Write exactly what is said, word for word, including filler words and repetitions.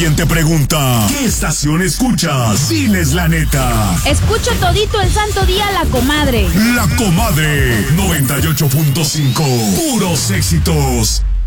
alguien te pregunta, ¿qué estación escuchas? Diles la neta. Escucho todito el santo día La Comadre. La Comadre, noventa y ocho punto cinco. Puros éxitos.